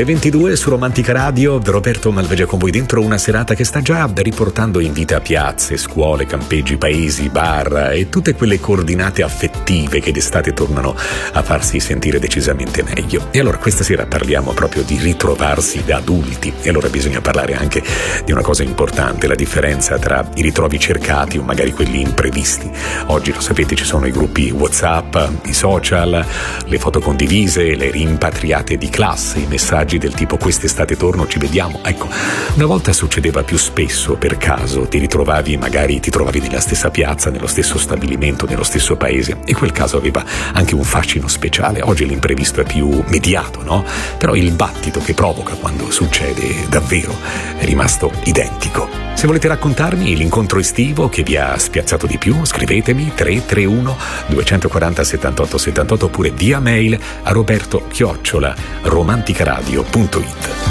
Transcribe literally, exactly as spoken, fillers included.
Le ventidue su Romantica Radio, Roberto Malvegia con voi dentro una serata che sta già riportando in vita piazze, scuole, campeggi, paesi, bar e tutte quelle coordinate affettive che d'estate tornano a farsi sentire decisamente meglio. E allora questa sera parliamo proprio di ritrovarsi da adulti, e allora bisogna parlare anche di una cosa importante, la differenza tra i ritrovi cercati o magari quelli imprevisti. Oggi, lo sapete, ci sono i gruppi WhatsApp, i social, le foto condivise, le rimpatriate di classe, i messaggi del tipo quest'estate torno, ci vediamo. Ecco, una volta succedeva più spesso per caso, ti ritrovavi, magari ti trovavi nella stessa piazza, nello stesso stabilimento, nello stesso paese, e quel caso aveva anche un fascino speciale. Oggi l'imprevisto è più mediato, no? Però il battito che provoca quando succede davvero è rimasto identico. Se volete raccontarmi l'incontro estivo che vi ha spiazzato di più, scrivetemi tre tre uno due quattro zero settantotto settantotto oppure via mail a roberto chiocciola romanticaradio punto it.